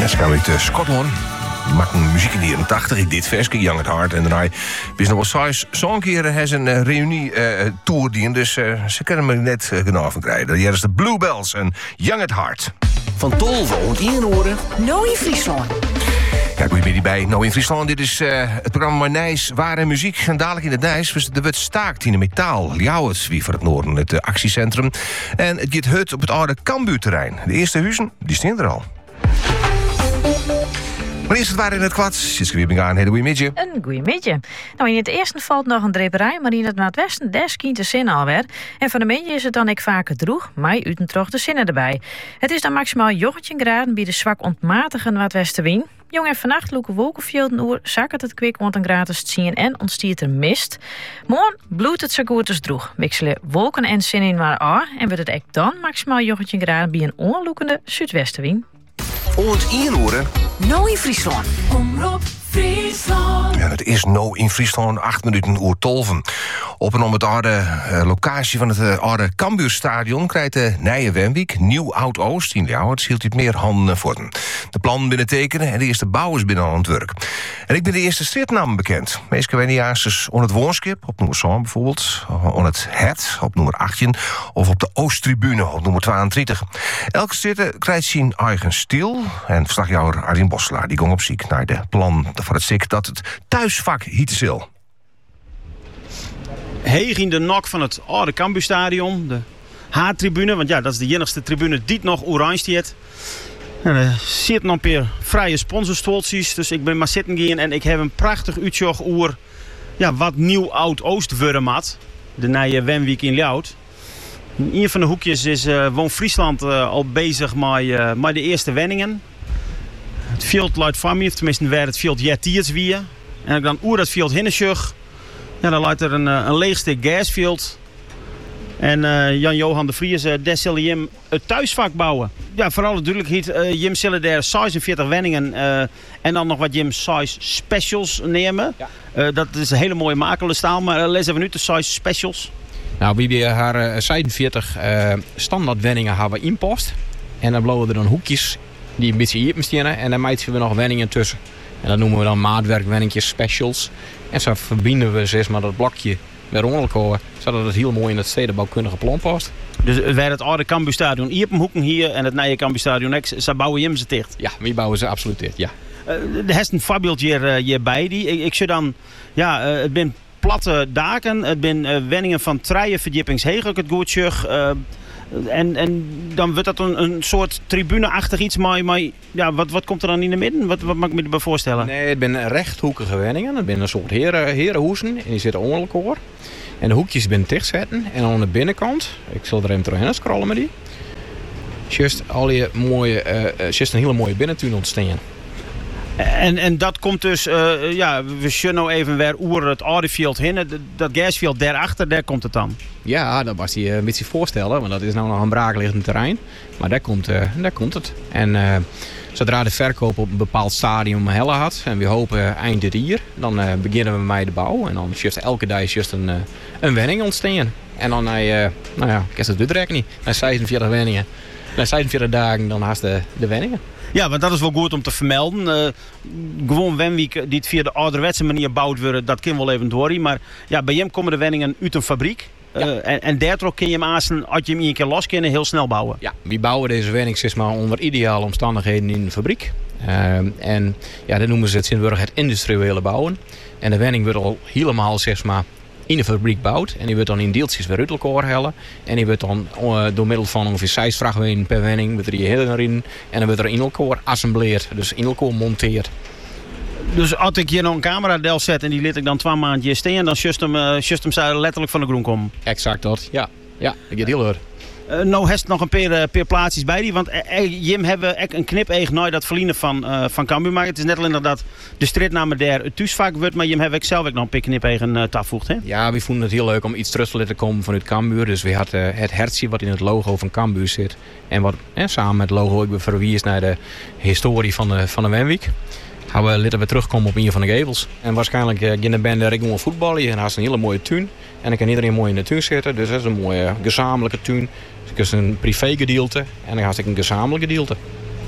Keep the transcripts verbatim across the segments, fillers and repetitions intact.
Ja, ze gaan uit Schotland. Die maken muziek in de jaren tachtig. In dit versje, Young at Heart. En daarna is nog wel zes zongkeren heeft een uh, reunie-tour uh, die. Dus uh, ze kunnen me net uh, genoeg van krijgen. Hier is de Bluebells en Young at Heart. Van Tolve ont inhoren. Nou in Friesland. Ja, goedemiddag bij Nou in Friesland. Dit is uh, het programma Nijs, Waar en Muziek. En dadelijk in het Nijs. Er wordt staakt in de metaal. Ljouwert, wie voor het noorden, het uh, actiecentrum. En het gaat hut op het oude Cambuurterrein. De eerste huizen, die staan er al. Maar eerst het waar in het kwad. Sietske Wiebinga, een hele goeie midje. Een goeie midje. Nou, in het eerste valt nog een draperij, maar in het noordwesten, daar schijnt de zin alweer. En van de midje is het dan ik vaker droeg, maar uitentroch de zinnen erbij. Het is dan maximaal joggetje graden bij de zwak ontmatige noordwestenwind. Jong en vannacht loeken wolkenvelden oer, zakkert het kwik want een gratis te zien en ontstiert er mist. Morgen bloedt het zo goed als droeg. Wisselen wolken en zin in maar aan en wordt het ek dan maximaal joggetje graden bij een onloekende zuidwestenwind. Ont inhoren. Nou in Friesland. Omroep Friesland. Ja, het is Nou in Friesland, acht minuten oer tolven. Op en om het oude uh, locatie van het uh, oude Cambuurstadion krijgt de Nije Wemwijk, Nieuw Oud-Oost in Ljouwert, hield het meer handen voor. De plannen binnen tekenen en de eerste bouwers binnen aan het werk. En ik ben de eerste straatnamen bekend. Meestal ben je dus op het Woonskip, op nummer zeven bijvoorbeeld, op het Het, op nummer achttien, of op de Oosttribune, op nummer tweeëntwintig. Elke straat krijgt zijn eigen stil. En verslagjouwer Arjen Bosselaar die ging op ziek naar de plan voor het ziek dat het thuisvak hiet zil. Heeg in de nok van het oude Cambuurstadion, de H-tribune, want ja, dat is de enigste tribune die nog oranje staat. En er zitten nog een paar vrije sponsorstoltjes, dus ik ben maar zitten gaan en ik heb een prachtig uitzicht over ja, wat Nieuw Oud-Oost worden mat. De Nije Wemwijk in Ljouwert. In een van de hoekjes is uh, Woon Friesland uh, al bezig met, uh, met de eerste wenningen. Het veld luidt van mij, of tenminste waar het veld jettiers wie. En ik dan oer dat veld hinnensjug. Ja, dan luidt er een, een leeg stuk gasveld. En uh, Jan-Johan de Vries, uh, daar zullen Jim het thuisvak bouwen. Ja, vooral natuurlijk uh, Jim zullen daar zesenveertig wenningen uh, en dan nog wat Jim size specials nemen. Ja. Uh, dat is een hele mooie makelenstaal, maar uh, lezen we nu de size specials. Nou, we hebben haar uh, zevenveertig uh, standaard wenningen hebben inpost. En dan blauwen er dan hoekjes die een beetje hier staan en dan maken we nog wenningen tussen. En dat noemen we dan maatwerkwenningjes, specials. En zo verbinden we zeg maar dat blokje met elkaar, zodat het heel mooi in het stedenbouwkundige plan past. Dus waar het oude Cambuurstadion hier op een hoeken hier en het nieuwe Cambuurstadion X, ze bouwen je ze dicht? Ja, we bouwen ze absoluut dicht, ja. Uh, er is een voorbeeld hier, uh, hierbij. Die, ik, ik zou dan, ja, uh, het zijn platte daken, het zijn uh, wenningen van treien verdiepings heeg, ik het goed zeg. Uh, En, en dan wordt dat een, een soort tribune-achtig iets, maar, maar ja, wat, wat komt er dan in de midden? Wat, wat mag ik me erbij voorstellen? Nee, het zijn rechthoekige wenningen. Het zijn een soort heren, herenhoezen en die zitten onder elkaar. En de hoekjes zijn dichtzetten. En aan de binnenkant, ik zal er even doorheen scrollen met die. Just al die mooie, uh, just een hele mooie binnentuin ontstaan. En, en dat komt dus, uh, ja, we zien nou even weer oer het oude veld heen. Dat gasveld daarachter, daar komt het dan. Ja, dat was je een beetje voorstellen, want dat is nou nog een braakliggend terrein. Maar daar komt, uh, daar komt het. En uh, zodra de verkoop op een bepaald stadium helle had, en we hopen eind dit jaar, dan uh, beginnen we met de bouw. En dan is just elke dag is just een, uh, een wenning ontstaan. En dan, uh, nou ja, ik heb het direct niet. Na zevenveertig wenningen, na zevenveertig dagen, dan haast de, de wenningen. Ja, want dat is wel goed om te vermelden. Uh, gewoon Wemwijk die het via de ouderwetse manier gebouwd worden, dat kan wel even door. Maar ja, bij hem komen de wenningen uit een fabriek. Uh, ja. En, en daardoor kun je hem aanstaan, als je hem een keer los kan, heel snel bouwen. Ja, we bouwen deze wenning zeg maar, onder ideale omstandigheden in de fabriek. Uh, en ja, dat noemen ze het in het industriële bouwen. En de wenning wordt al helemaal zeg maar, in de fabriek bouwt. En die wordt dan in deeltjes weer uit elkaar hellen. En die wordt dan uh, door middel van ongeveer zes vrachtwagen per wenning wordt er die heel erin. En dan wordt er in elkaar assembleerd. Dus in elkaar monteerd. Dus als ik hier nog een cameradel zet en die liet ik dan twee maandjes staan, dan just hem, uh, just hem zou letterlijk van de grond komen. Exact dat, ja. Ja, ik get heel erg. Uh, nou heeft nog een paar, uh, paar plaatsjes bij die, want uh, Jim hebben we een knipeeg nooit dat verliezen van, uh, van Cambuur. Maar het is net alleen dat de strijdnamen daar het thuisvak wordt, maar Jim hebben ik zelf ook nog een paar knipegen uh, toevoegd, hè? Ja, we vonden het heel leuk om iets terug te laten komen vanuit Cambuur. Dus we hadden uh, het hertje wat in het logo van Cambuur zit. En wat eh, samen met het logo ik ben verwies naar de historie van de, van de Wemwijk. Gaan we laten we terugkomen op een van de gevels. En waarschijnlijk uh, in de band ik gewoon voetballen. En dat is een hele mooie tuin. En dan kan iedereen mooi in de tuin zitten. Dus dat is een mooie uh, gezamenlijke tuin. Dus het is een privé gedeelte. En dan is het een gezamenlijk gedeelte.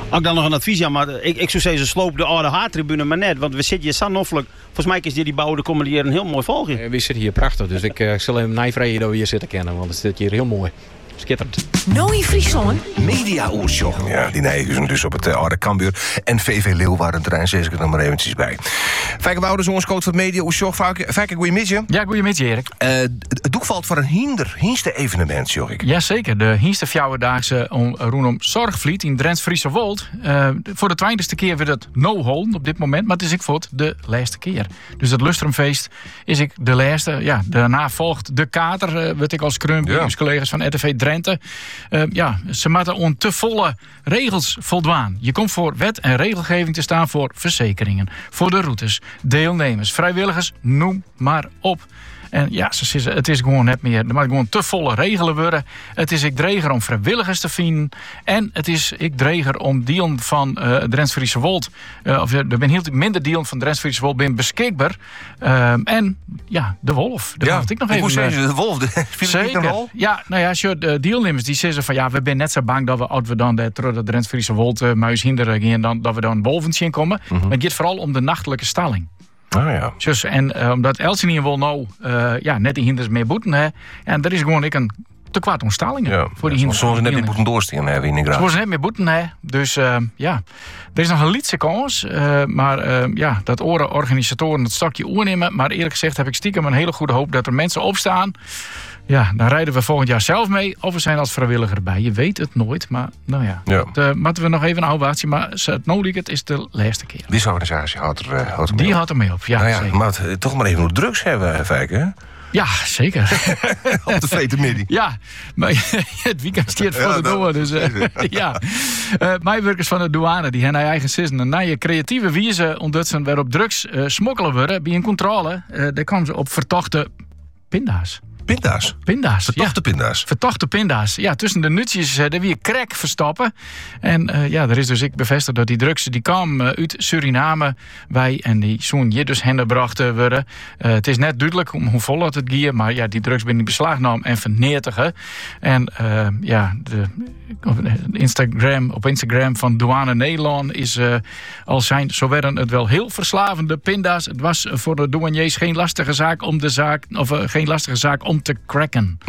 Ook dan nog een advies, ja, maar ik, ik zou zeggen, ze sloop de oude haartribune maar net. Want we zitten hier zo noffelijk. Volgens mij is die, die bouw de komende jaren een heel mooi volgje. Uh, we zitten hier prachtig, dus ik uh, zal hem nijvreden dat we hier zitten kennen. Want het zit hier heel mooi. Schitterend. Nooit Friesland. Media Oershow. Ja, die Nijhuizen dus op het uh, Oude Kambuur. En V V Leeuwarden terrein, zeg ik er nog maar eventjes bij. Fijke Wouders, coach van Media Oershow. Fijke, goeiemiddag. Ja, goeiemiddag, Erik. Uh, het doek valt voor een hinder, hinste evenement, zeg ik. Jazeker, de Hienste Fjouwerdaagse om rondom Zorgvliet in Drents-Friese Wold. Uh, voor de twintigste keer weer het no-hold op dit moment, maar het is ik voor het de laatste keer. Dus het Lustrumfeest is ik de laatste. Ja, daarna volgt de kater, uh, wat ik als kreun bij Ja. ons collega's van R T V Drenthe. Uh, ja, ze moeten on te volle regels voldwaan. Je komt voor wet en regelgeving te staan voor verzekeringen, voor de routes, deelnemers, vrijwilligers, noem maar op. En ja, ze zeggen, het is gewoon net meer. Er moet gewoon te volle regelen worden. Het is ik dreger om vrijwilligers te vinden. En het is ik dreger om dielen van uh, Drents-Friese Wold. Uh, of er ben heel minder dielen van Drents-Friese Wold ben beschikbaar. Uh, en ja, de wolf. Daar Ja, moet ik nog ik even. moest zeggen, de wolf, de, speelt niet een rol? Ja, nou ja, als je de deelnemers die zeggen van ja, we zijn net zo bang dat we als we dan de, de Drents-Friese Wold uh, muis hinderen gaan, dan dat we dan wolvens in komen. Mm-hmm. Maar het gaat vooral om de nachtelijke stalling. Ah ja. Dus, en uh, omdat Elsenien wil nou uh, ja, net die hinders meer boeten, hè. En er is gewoon ik een te kwaad omstallingen Ja, voor die ja, hinders. zoals ze net niet moeten doorsteken hebben in de Ze graag. worden net meer boeten, hè. Dus uh, ja, er is nog een lietse kans. Uh, maar uh, ja, dat oren organisatoren het stokje oernemen. Maar eerlijk gezegd heb ik stiekem een hele goede hoop dat er mensen opstaan. Ja, dan rijden we volgend jaar zelf mee. Of we zijn als vrijwilliger bij. Je weet het nooit. Maar nou ja, Ja. dat uh, moeten we nog even een ouwaatje. Maar het nodig het is de laatste keer. Deze organisatie houdt er, uh, houdt er mee Die op. had er mee op, ja, Nou ja, zeker. maar het, toch maar even nog drugs hebben, Fijke. hè? Ja, zeker. Op de vrede midden. Ja, maar het weekend stiert voor Ja, de dat- door. Dus uh, ja. Uh, mijnwerkers van de douane die hebben eigen sissen een nieuwe creatieve wijze omdat ze waarop drugs uh, smokkelen worden bij een controle. Uh, daar kwamen ze op vertochte pinda's. Pinda's. Pinda's, ja. Vertochte pinda's. Vertochte pinda's. Ja, tussen de nutjes uh, daar weer crack verstoppen. En uh, ja, er is dus ik bevestigd dat die drugs die kwamen uh, uit Suriname wij en die zo'n je dus hen gebracht uh, worden. Uh, het is net duidelijk om hoe vol dat het gier, maar ja, die drugs ben die beslagnam en vernietigd. En uh, ja, de, op Instagram, op Instagram van Douane Nederland is uh, al zijn, zo werden het wel heel verslavende pinda's. Het was voor de douaniers geen lastige zaak om de zaak, of uh, geen lastige zaak om te cracken.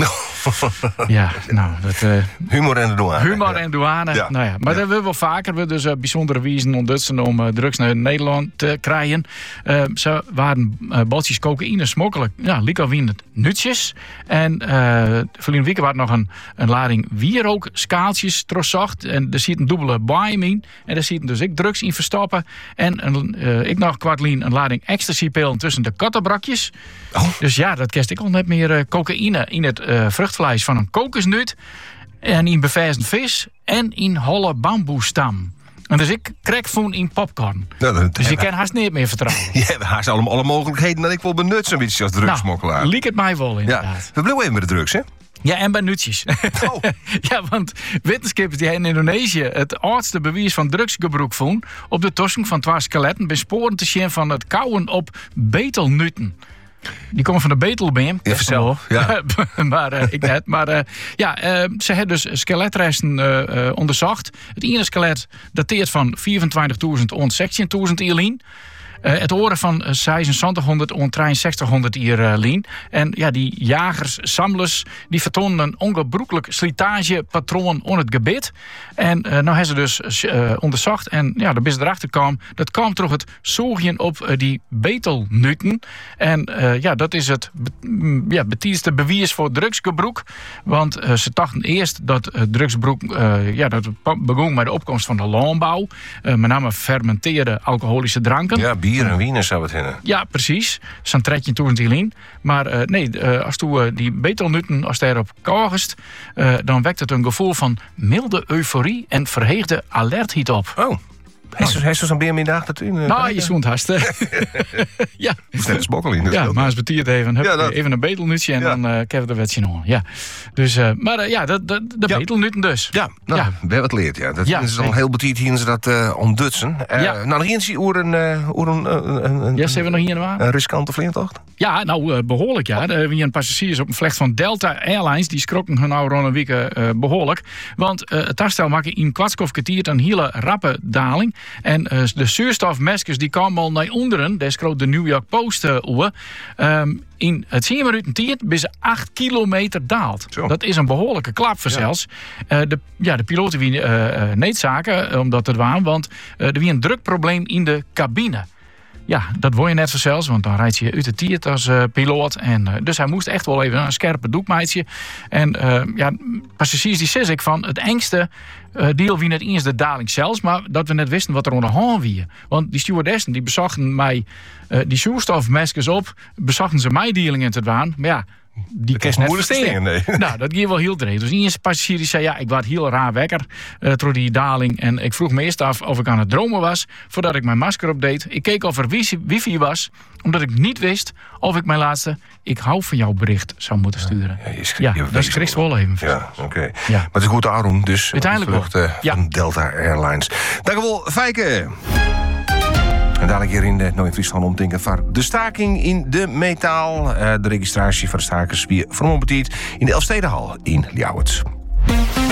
Ja, nou, dat, uh, Humor en de douane. humor en douane. Ja. Nou ja, maar Ja. dat willen we vaker. We dus uh, bijzondere wijzen ontdutsen om uh, drugs naar Nederland te krijgen. Uh, ze waren uh, baltjes cocaïne smokkelen. Ja, liek al het nutjes. En uh, verleden week was nog een, een lading wierook skaaltjes trozacht. En er zit een dubbele baim in. En daar zitten dus ik drugs in verstoppen. En een, uh, ik nog kwartlien een lading ecstasy-pillen tussen de kattenbrakjes. Oh. Dus ja, dat kerst ik al net meer uh, cocaïne in het uh, vruchtvlees van een kokosnut. En in beversen vis. En in holle bamboestam. En dus ik krijg voen in popcorn. Nou, dat, Dus je kan haast niet meer vertrouwen. Je hebt haast allemaal alle mogelijkheden dat ik wel benut zo'n beetje als drugsmokkelaar. Nou, liek het mij wel ja, inderdaad. we blijven even met de drugs, hè? Ja, en bij nutjes. Oh. Ja, want wetenschappers die in Indonesië het oudste bewijs van drugsgebruik vonden op de tossing van twee skeletten bij sporen te zien van het kauwen op betelnutten. Die komen van de betelbeem. Ja, vanzelf, ja. maar uh, ik net. Maar uh, ja, uh, ze hebben dus skeletresten uh, uh, onderzocht. Het ene skelet dateert van vierentwintigduizend tot zestienduizend Ierlien. Uh, het oren van zesenzestighonderd tot drieënzestighonderd hier uh, lien. En ja, die jagers, samlers, die vertonen een ongebroekelijk slitagepatroon on het gebit. En uh, nou hebben ze dus uh, onderzocht. En ja, daar is ze erachter kwam. Dat kwam toch het zoogjen op uh, die betelnutten. En uh, ja, dat is het be- ja, betieste bewijs voor drugsgebruik. Want uh, ze dachten eerst dat uh, drugsgebruik uh, ja, dat het begon bij de opkomst van de landbouw. Uh, met name fermenteerde alcoholische dranken. Ja, bier en wien zou het hebben. Ja, precies. Zo'n trekje toe in. Maar uh, nee, uh, als toen uh, die betelnutten, als daarop kogest, uh, dan wekt het een gevoel van milde euforie en verheegde alertheid op. Oh. Hij is zo'n beermiddag dat u. Nou, je zoent hasten. Ja. Sterk smokkel in. Ja, maar eens betiert even. Hup, Ja, dat- even een betelnutje en Ja. dan uh, kennen we de wedstrijd nog. Ja. Dus, uh, maar uh, ja, de, de, de Ja. betelnutten dus. Ja, nou, Ja. we hebben het leerd. Ja. Dat Ja, is al zeker. heel betiert hier ze dat uh, ontdutsen. Uh, Ja. Nou, nog eens oer een, uh, oer een, een, een, een, Ja, zijn we nog hier in de waan? een riskante vliegtocht. Ja, nou, uh, behoorlijk ja. Er waren passagiers op een vlecht van Delta Airlines. Die schrokken hun nou rond een week uh, behoorlijk. Want uh, het toestel maakte in kwartskof kwartier een hele rappe daling. En uh, de zuurstofmaskers die kwamen al naar onderen. Daar schreef de New York Post uh, over. Um, in het tien minuten tijd ben ze acht kilometer daalt. Zo. Dat is een behoorlijke klap voor Ja. zelfs. Uh, de, ja, de piloten wie uh, uh, needzaken, uh, omdat het waren. Want uh, er was een drukprobleem in de cabine. Ja, dat word je net vanzelfs, want dan rijdt je uit de tiert als uh, piloot. En, uh, dus hij moest echt wel even een scherpe doekmeidje. En uh, ja, passagiers die zei ik van het engste uh, deel wie net eens de daling zelfs, maar dat we net wisten wat er onder de hand wie. Want die stewardessen die bezochten mij uh, die zuurstofmaskers op, bezochten ze mij dealing in te waan. Maar ja, die Dat kerst is net moeilijk te verstehen. stingen, nee. Nou, dat ging wel heel dreig. Dus eerste passagier die zei, ja, ik werd heel raar wekker uh, door die daling. En ik vroeg me eerst af of ik aan het dromen was, voordat ik mijn masker opdeed. Ik keek of er wifi, wifi was, omdat ik niet wist of ik mijn laatste ik hou van jou bericht zou moeten sturen. Ja, je schrik- Ja, je dat weet schrikt wel. wel even. Ja, oké. Ja. Maar het is goed Arum, dus Uiteindelijk de vlucht uh, Ja. van Delta Airlines. Dank u wel, Fijke. En dadelijk hier in de Noord-Friesland omdenken van de staking in de metaal. Uh, de registratie van de stakers weer van Onbetiet in de Elfstedenhal in Ljouwert.